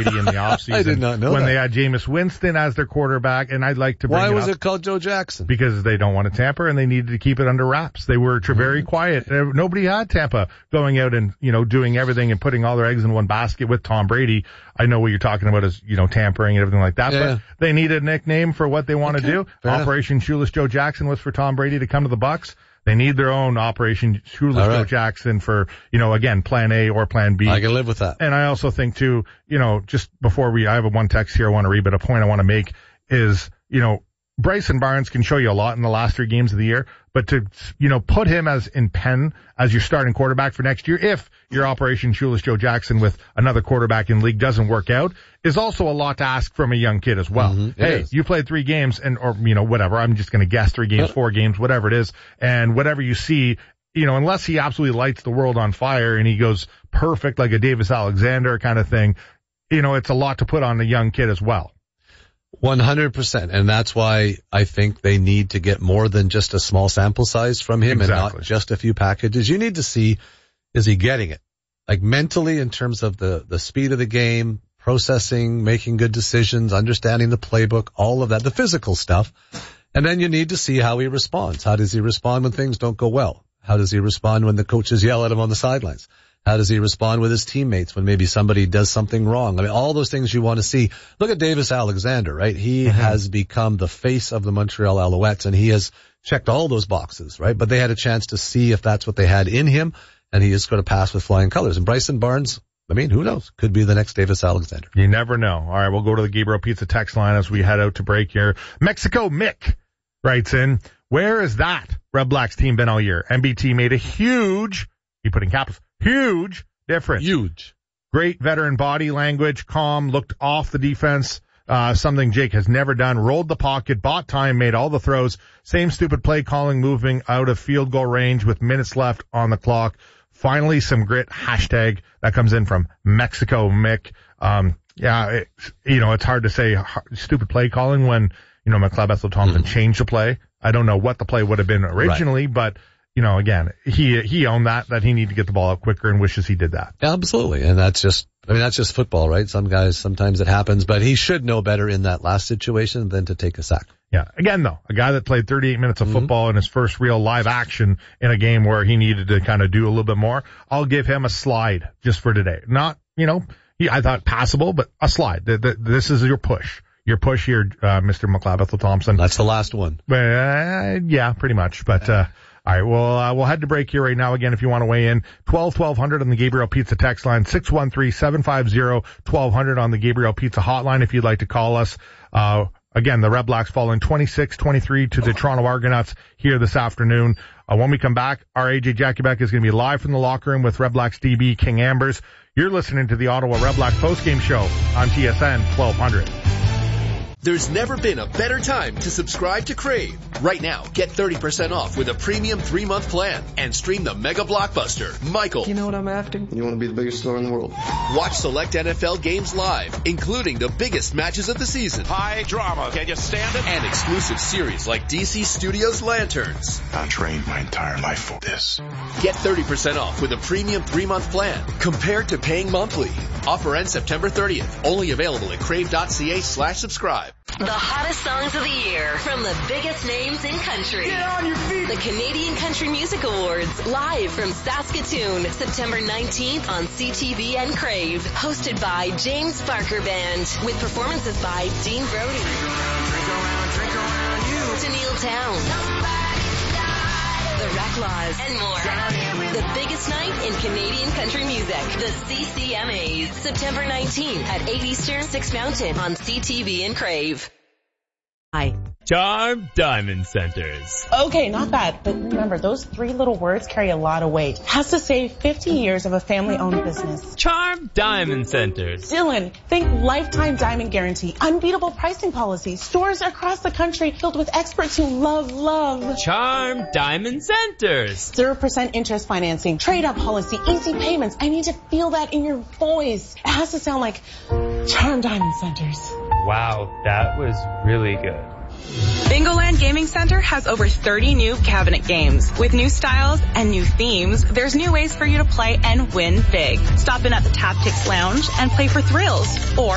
Brady in the offseason. I did not know when that. they had Jameis Winston as their quarterback, and I'd like to bring Why it was up it called Joe Jackson? because they don't want to tamper and they needed to keep it under wraps. They were very quiet. Nobody had Tampa going out and, doing everything and putting all their eggs in one basket with Tom Brady. I know what you're talking about is, tampering and everything like that, but they needed a nickname for what they want to do. Operation Shoeless Joe Jackson was for Tom Brady to come to the Bucs. They need their own Operation Shoeless Joe Jackson for, again, plan A or plan B. I can live with that. And I also think too, just before I have one text here I want to read, but a point I want to make is, Bryson Barnes can show you a lot in the last 3 games of the year, but to, put him as your starting quarterback for next year, if your Operation Shoeless Joe Jackson with another quarterback in league doesn't work out, is also a lot to ask from a young kid as well. Hey, you played 3 games or whatever. I'm just going to guess 3 games, 4 games, whatever it is. And whatever you see, unless he absolutely lights the world on fire and he goes perfect like a Davis Alexander kind of thing, it's a lot to put on a young kid as well. 100%. And that's why I think they need to get more than just a small sample size from him and not just a few packages. You need to see, is he getting it? Like mentally in terms of the speed of the game, processing, making good decisions, understanding the playbook, all of that, the physical stuff. And then you need to see how he responds. How does he respond when things don't go well? How does he respond when the coaches yell at him on the sidelines? How does he respond with his teammates when maybe somebody does something wrong? I mean, all those things you want to see. Look at Davis Alexander, right? He has become the face of the Montreal Alouettes, and he has checked all those boxes, right? But they had a chance to see if that's what they had in him, and he is going to pass with flying colors. And Bryson Barnes, I mean, who knows? Could be the next Davis Alexander. You never know. All right, we'll go to the Gabriel Pizza text line as we head out to break here. Mexico Mick writes in, where is that Red Blacks team been all year? MBT made a huge, he put in capitals, huge difference. Huge. Great veteran body language, calm, looked off the defense, something Jake has never done, rolled the pocket, bought time, made all the throws, same stupid play calling, moving out of field goal range with minutes left on the clock. Finally, some grit, hashtag, that comes in from Mexico Mick. It's hard to say stupid play calling when, McLeod Bethel Thompson changed the play. I don't know what the play would have been originally, but again, he owned that he needed to get the ball out quicker and wishes he did that. Absolutely. And that's just football, right? Some guys, sometimes it happens, but he should know better in that last situation than to take a sack. Yeah. Again, though, a guy that played 38 minutes of football in his first real live action in a game where he needed to kind of do a little bit more, I'll give him a slide just for today. Not, I thought passable, but a slide. This is your push. Your push here, Mr. McLeod Bethel Thompson. That's the last one. Yeah, pretty much. But, all right, we'll head to break here right now. Again, if you want to weigh in, 1200 on the Gabriel Pizza text line, 613-750-1200 on the Gabriel Pizza hotline if you'd like to call us. Again, the Red Blacks falling 26-23 to the Toronto Argonauts here this afternoon. When we come back, our AJ Jackiebeck is going to be live from the locker room with Red Blacks DB King Ambers. You're listening to the Ottawa Red Blacks postgame show on TSN 1200. There's never been a better time to subscribe to Crave. Right now, get 30% off with a premium 3-month plan and stream the mega blockbuster, Michael. You know what I'm after? You want to be the biggest star in the world. Watch select NFL games live, including the biggest matches of the season. High drama. Can you stand it? And exclusive series like DC Studios Lanterns. I trained my entire life for this. Get 30% off with a premium 3-month plan compared to paying monthly. Offer ends September 30th. Only available at crave.ca/subscribe. The hottest songs of the year from the biggest names in country. Get on your feet! The Canadian Country Music Awards, live from Saskatoon, September 19th on CTV and Crave. Hosted by James Barker Band, with performances by Dean Brody, Tennille Townes, The Reclaws, and more. The biggest night in Canadian country music, the CCMAs, September 19th at 8 Eastern, 6 Mountain on CTV and Crave. Hi. Charm Diamond Centers. Okay, not bad, but remember, those 3 little words carry a lot of weight. Has to say 50 years of a family-owned business. Charm Diamond Centers. Dylan, think lifetime diamond guarantee, unbeatable pricing policies, stores across the country filled with experts who love. Charm Diamond Centers. 0% interest financing, trade-up policy, easy payments. I need to feel that in your voice. It has to sound like Charm Diamond Centers. Wow, that was really good. Bingoland Gaming Center has over 30 new cabinet games. With new styles and new themes, there's new ways for you to play and win big. Stop in at the Tactics Lounge and play for thrills. Or